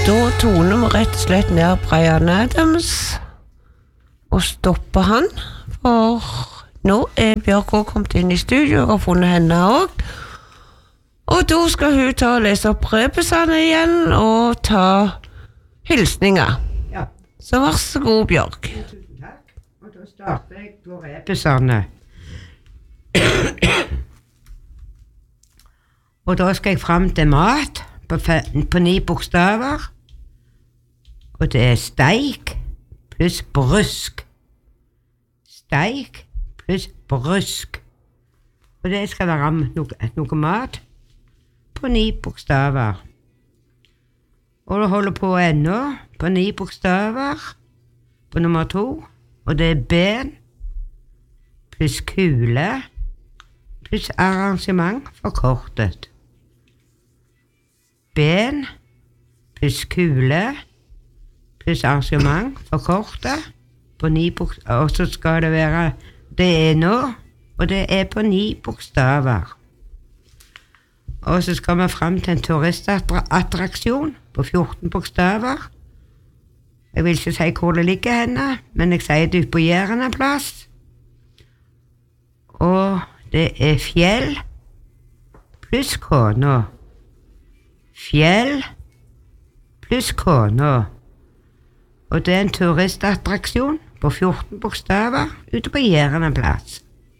Da toner vi rett og slett ned Bryan Adams og stopper han, for nå Bjørk også kommet inn i studio og har funnet henne også. Og da skal hun ta og lese opp rebusene igjen og ta hilsninger. Ja. Så vær så god, Bjørk. Tusen takk. Og da starter jeg på rebusene. Og da skal jeg frem til mat på 9 bokstaver. Og det steik pluss brusk. Steik pluss brusk. Og det skal være noe mat på 9 bokstaver. Og det holder på ennå på 9 bokstaver på nummer 2. Og det ben pluss kule pluss arrangement forkortet. Ben pluss kule pluss arrangement forkortet på 9 bokstaver. Og så skal det være det nå, og det på 9 bokstaver. Og så skal vi frem til en turistattraksjon på 14 bokstaver. Jeg vil ikke si hvor det ligger henne, men jeg sier det på Jæren en plass. Og det fjell pluss kona. Fjell pluss kona. Og det en turistattraksjon på 14 bokstaver ute på Jæren en plass.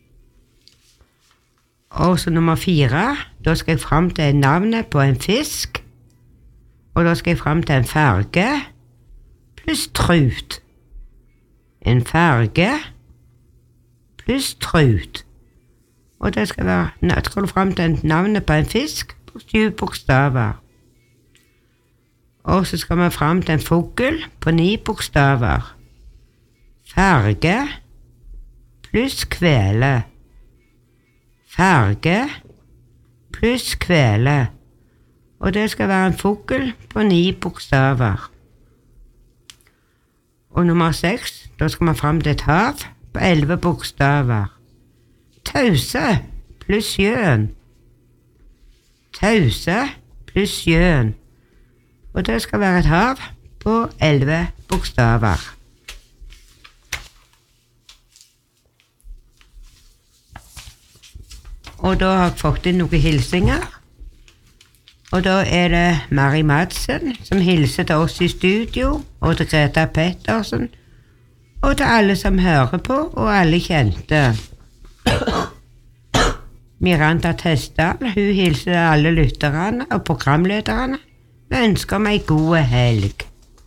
Og så nummer 4, da skal jeg frem til navnet på en fisk, og da skal jeg frem til en farge pluss trut. En farge pluss trut. Og det skal være, nå skal du frem til navnet på en fisk på 7 bokstaver. Og så skal vi frem til en fugl på 9 bokstaver. Farge pluss kvele. Farge pluss kvele. Og det skal være en fugl på 9 bokstaver. Og nummer 6, da skal vi frem til et hav på 11 bokstaver. Tause pluss sjøen. Tause pluss sjøen. Og det skal være et hav på 11 bokstaver. Og da har jeg fått inn noen hilsinger. Og da det Mari Madsen som hilser til oss i studio, og til Greta Pettersen, og til alle som hører på, og alle kjente. Miranda Testdal, hun hilser til alle lytterne og programlederne. Vi ønsker meg god helg.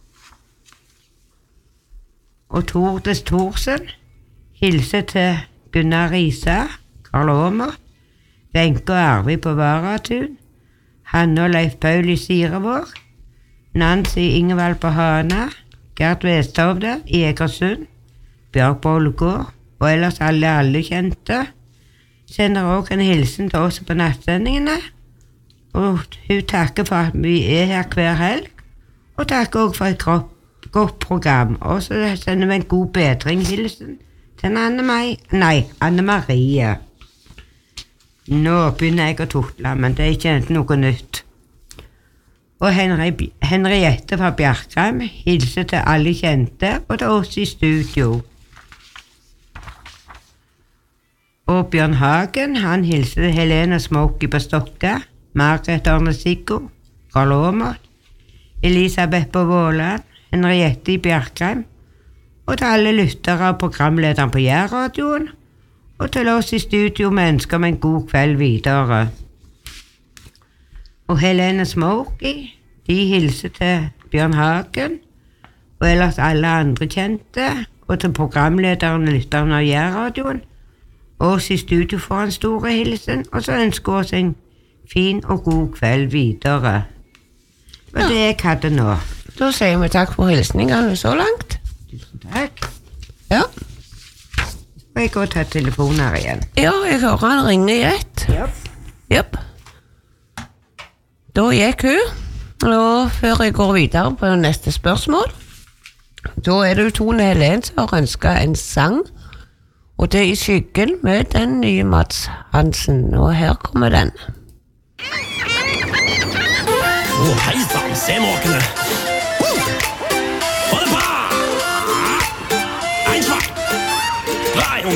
Og Tordes Thorsen hilser til Gunnar Risa, Karl Åmer, Wenche og Arvid på Varatun, Hanne og Leif Paul i Sirevåg, Nancy Ingevald på Hana, Gert Vesthovde i Egersund, Bjørk Bollegård og ellers alle kjente. Sender også en hilsen til oss på nattsendingene, og hun takker for at vi her hver helg, og takker også for et godt program. Og så sender vi en god bedring-hilsen til Anne Marie. Nå begynner jeg å tutle, men det ikke noe nytt. Og Henriette fra Bjerkheim hilser til alle kjente, og til oss i studio. Og Bjørn Hagen, han hilser til Helene Smoky på Stokka, Margrethe Arne Siggo, Karl Åmer, Elisabeth på Våland, Henriette i Bjerkheim, og til alle lyttere og programlederen på Jærradioen, og til oss i studio med ønsker om en god kveld videre. Og Helene Smoky, de hilser til Bjørn Hagen, og ellers alle andre kjente, og til programlederen og lytteren av Jærradioen, og oss i studio for en store hilsen, og så ønsker oss en fin og god kveld videre. Og det jeg hadde nå. Da sier vi takk for hilsningene så langt. Tusen takk. Ja. Og jeg går til telefonen her igjen. Ja, jeg hører han ringer i ett. Japp. Da gikk hun, og før jeg går videre på neste spørsmål, da det Tone Helen som har ønsket en sang, og det I skyggen med den nye Mads Hansen, og her kommer den. Hei sann, se måkene! Radio